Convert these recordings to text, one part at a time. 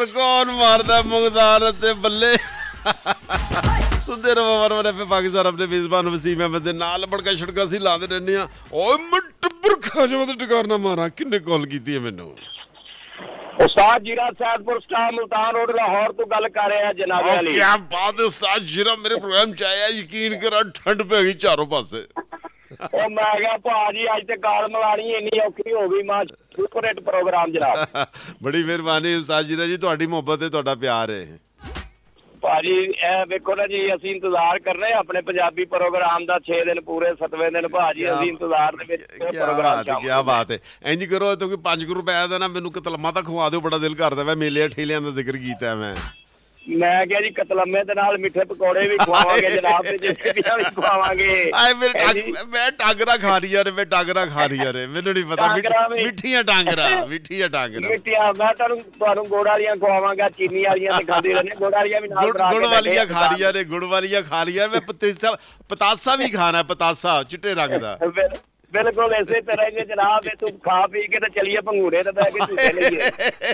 पर कौन मारदा मुगदार ते बल्ले सुनते रहो वार एफ पाकिस्तान अपने मेजबान वसीम अहमद दे नाल बड़का छड़का सी लाते रहने ओए मैं टब्बर खा जावां ते टकारना मारा किन्ने कॉल कीती है मैनू उस्ताद जीरा सैदपुर स्टार मुल्तान रोड लाहौर तो गल कर रहे हैं जनाब अली क्या बात है उस्ताद जीरा मेरे प्रोग्राम च आया यकीन करा ठंड पै गई चारों पासे ਉਹ ਮੈਂ ਕਿਹਾ ਭਾਜੀ ਅੱਜ ਤੇ ਗਾਲ ਮਲਾਣੀ ਇੰਨੀ ਔਖੀ ਹੋ ਗਈ ਮਾਂ ਸੁਪਰ ਹਿੱਟ ਪ੍ਰੋਗਰਾਮ ਜਨਾਬ ਬੜੀ ਮਿਹਰਬਾਨੀ ਉਸਤਾਦ ਜੀਰਾ ਜੀ ਤੁਹਾਡੀ ਮੁਹੱਬਤ ਤੇ ਤੁਹਾਡਾ ਪਿਆਰ ਹੈ ਭਾਜੀ ਇਹ ਵੇਖੋ ਨਾ ਜੀ ਅਸੀਂ ਇੰਤਜ਼ਾਰ ਕਰ ਰਹੇ ਆਪਣੇ ਪੰਜਾਬੀ ਪ੍ਰੋਗਰਾਮ ਦਾ 6 ਦਿਨ ਪੂਰੇ 7ਵੇਂ ਦਿਨ ਭਾਜੀ ਅਸੀਂ ਇੰਤਜ਼ਾਰ ਦੇ ਵਿੱਚ ਪ੍ਰੋਗਰਾਮ ਕੀ ਬਾਤ ਹੈ ਇੰਜ ਕਰੋ ਤੂੰ ਕਿ 5 ਰੁਪਏ ਦਾ ਨਾ ਮੈਨੂੰ ਕਤਲਮਾ ਤਾਂ ਖਵਾ ਦਿਓ ਬੜਾ ਦਿਲ ਕਰਦਾ ਵਾ ਮੇਲੇ ਠੇਲਿਆਂ ਦਾ ਜ਼ਿਕਰ ਕੀਤਾ ਮੈਂ ਕਿਹਾ ਜੀ ਕਤਲਮੇ ਦੇ ਨਾਲ ਮਿੱਠੇ ਪਕੌੜੇ ਵੀ ਖਵਾਵਾਂਗੇ ਜਨਾਬ ਤੇ ਜਲੇਬੀਆਂ ਵੀ ਖਵਾਵਾਂਗੇ ਆਏ ਮੈਂ ਟਾਂਗਰਾ ਖਾ ਰਹੀ ਯਾਰ ਮੈਂ ਟਾਂਗਰਾ ਖਾ ਰਹੀ ਯਾਰ ਮੈਨੂੰ ਨਹੀਂ ਪਤਾ ਮਿੱਠੀਆਂ ਟਾਂਗਰਾ ਮਿੱਠੀਆਂ ਮੈਂ ਤੁਹਾਨੂੰ ਗੁੜ ਵਾਲੀਆਂ ਖਵਾਵਾਂਗਾ ਚੀਨੀ ਵਾਲੀਆਂ ਤੇ ਖਾਂਦੇ ਰਹਿੰਦੇ ਗੁੜ ਵਾਲੀਆਂ ਵੀ ਨਾਲ ਗੁੜ ਵਾਲੀਆਂ ਖਾ ਰਹੀ ਯਾਰ ਗੁੜ ਵਾਲੀਆਂ ਖਾ ਰਹੀ ਯਾਰ ਮੈਂ ਪਤਾਸਾ ਵੀ ਖਾਣਾ ਪਤਾਸਾ ਚਿੱਟੇ ਰੰਗ ਦਾ ਬਿਲਕੁਲ ਇਸੇ ਤਰ੍ਹਾਂ ਹੀ ਜਨਾਬ ਤੂੰ ਖਾ ਪੀ ਕੇ ਤੇ ਚਲੀਏ ਭੰਗੂੜੇ ਤੇ ਬਹਿ ਕੇ ਝੂਟੇ ਲਈਏ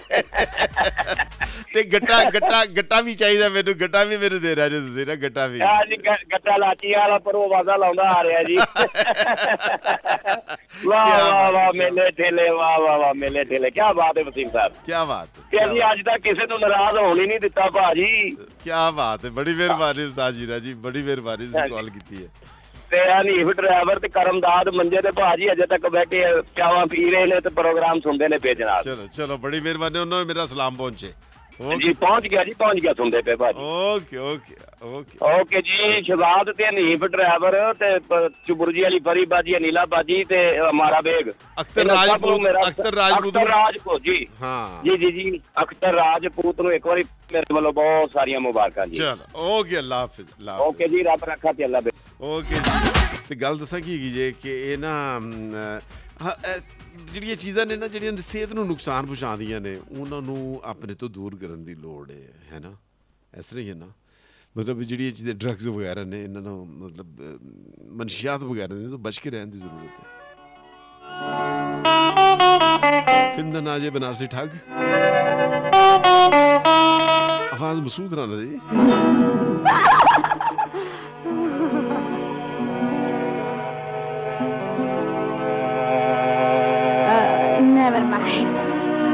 ਤੇ ਗੱਟਾ ਵੀ ਚਾਹੀਦਾ ਮੈਨੂੰ ਗੱਟਾ ਵੀ ਮੈਨੂੰ ਦੇ ਰਿਹਾ ਜੀ ਤੁਸੀਂ ਨਾ ਗੱਟਾ ਵੀ ਜੀ ਗੱਟਾ ਲਾਚੀ ਵਾਲਾ ਪਰ ਉਹ ਆਵਾਜ਼ਾਂ ਲਾਉਂਦਾ ਆ ਰਿਹਾ ਜੀ ਵਾਹ ਵਾਹ ਮੇਲੇ ਠੇਲੇ ਵਾਹ ਮੇਲੇ ਠੇਲੇ ਕੀ ਬਾਤ ਹੈ ਵਸੀਮ ਸਾਹਿਬ ਕੀ ਬਾਤ ਹੈ ਕਿ ਅਸੀਂ ਅੱਜ ਤੱਕ ਕਿਸੇ ਤੋਂ ਨਾਰਾਜ਼ ਹੋਣ ਹੀ ਨਹੀਂ ਦਿੱਤਾ ਭਾਜੀ ਕੀ ਬਾਤ ਹੈ ਬੜੀ ਮਿਹਰਬਾਨੀ ਉਸਤਾਦ ਜੀਰਾ ਜੀ ਬੜੀ ਮਿਹਰਬਾਨੀ ਤੁਸੀਂ ਕਾਲ ਕੀਤੀ ਹੈ ਤੇ ਹਨੀਫ ਡਰਾਈਵਰ ਤੇ ਕਰਮਦਾਦ ਮੰਜੇ ਤੇ ਭਾਜੀ ਅਜੇ ਤੱਕ ਬੈਠੇ ਚਾਵਾਂ ਪੀ ਰਹੇ ਨੇ ਤੇ ਪ੍ਰੋਗਰਾਮ ਸੁਣਦੇ ਨੇ ਭੇਜਣਾ ਚਲੋ ਬੜੀ ਮਿਹਰਬਾਨੀ ਉਹਨਾਂ ਨੂੰ ਮੇਰਾ ਸਲਾਮ ਪਹੁੰਚੇ ਜੀ ਪਹੁੰਚ ਗਿਆ ਸੁਣਦੇ ਪਏ ਭਾਜੀ ਓਕੇ ਜੀ ਸ਼ਹਜ਼ਾਦ ਤੇ ਹਨੀਫ ਡਰਾਈਵਰ ਤੇ ਚੁਬੁਰਜੀ ਵਾਲੀ ਫਰੀ ਬਾਜੀ ਨੀਲਾ ਬਾਜੀ ਤੇ ਹਮਾਰਾ ਬੇਗ ਅਖਤਰ ਰਾਜਪੂਤ ਜੀ ਹਾਂ ਜੀ ਅਖਤਰ ਰਾਜਪੂਤ ਨੂੰ ਇੱਕ ਵਾਰੀ ਮੇਰੇ ਵੱਲੋਂ ਬਹੁਤ ਸਾਰੀਆਂ ਮੁਬਾਰਕਾਂ ਜੀ ਚਲੋ ਓਕੇ ਅੱਲਾ ਹਾਫਿਜ਼ ਓਕੇ ਜੀ ਰੱਬ ਰੱਖਾ ਤੇ ਅੱਲਾ ਓਕੇ ਜੀ ਤੇ ਗੱਲ ਦੱਸਾਂ ਕੀ ਹੈਗੀ ਜੇ ਕਿ ਇਹ ਨਾ ਜਿਹੜੀਆਂ ਚੀਜ਼ਾਂ ਨੇ ਨਾ ਜਿਹੜੀਆਂ ਸਿਹਤ ਨੂੰ ਨੁਕਸਾਨ ਪਹੁੰਚਾਉਂਦੀਆਂ ਨੇ ਉਹਨਾਂ ਨੂੰ ਆਪਣੇ ਤੋਂ ਦੂਰ ਕਰਨ ਦੀ ਲੋੜ ਹੈ ਨਾ ਇਸ ਤਰ੍ਹਾਂ ਹੀ ਹੈ ਨਾ ਮਤਲਬ ਜਿਹੜੀਆਂ ਚੀਜ਼ਾਂ ਡਰੱਗਸ ਵਗੈਰਾ ਨੇ ਇਹਨਾਂ ਨੂੰ ਮਤਲਬ ਮਨਸ਼ੀਆਤ ਵਗੈਰਾ ਨੇ ਤੋਂ ਬਚ ਕੇ ਰਹਿਣ ਦੀ ਜ਼ਰੂਰਤ ਹੈ ਫਿਲਮ ਦਾ ਨਾਂ ਜੇ ਬਨਾਰਸੀ ਠੱਗ ਆਵਾਜ਼ ਮਸੂਦ ਰਾਣਾ ਦੀ Never mind.